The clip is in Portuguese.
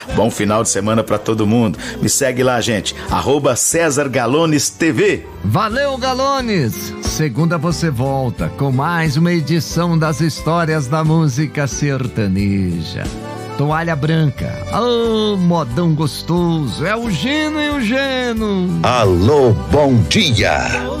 Bom final de semana pra todo mundo. Me segue lá, gente. @CésarGalones TV. Valeu, Galones! Segunda você volta com mais uma edição das histórias da música sertaneja. Toalha Branca. Oh, modão gostoso. É o Gino e o Geno. Alô, bom dia.